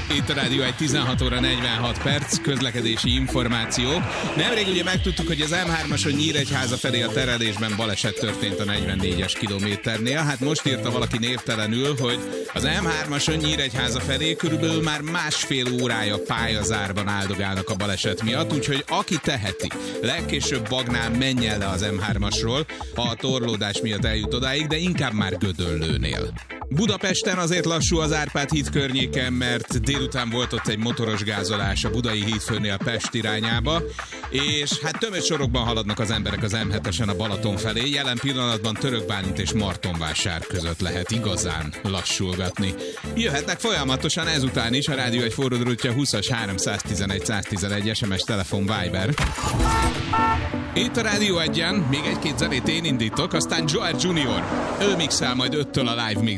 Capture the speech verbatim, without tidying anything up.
Itt a Rádió egy tizenhat óra negyvenhat perc, közlekedési információk. Nemrég ugye megtudtuk, hogy az em hármason Nyíregyháza felé a terelésben baleset történt a negyvennégyes kilométernél. Hát most írta valaki névtelenül, hogy az em hármason Nyíregyháza felé körülbelül már másfél órája pályazárban áldogálnak a baleset miatt, úgyhogy aki teheti, legkésőbb Bagnán menjen le az em hármasról, ha a torlódás miatt eljut odáig, de inkább már Gödöllőnél. Budapesten azért lassú az Árpád híd környéken, mert délután volt ott egy motoros gázolás a Budai hídfőnél Pest irányába, és hát tömött sorokban haladnak az emberek az em hetesen a Balaton felé. Jelen pillanatban Törökbálint és Martonvásár között lehet igazán lassulgatni. Jöhetnek folyamatosan ezután is a Rádió egy forródrótja húszas háromszáztizenegy száztizenegy es em es telefon Viber. Itt a Rádió egyen még egy-két zenét én indítok, aztán Joel junior Ő mixel majd öttől a live mix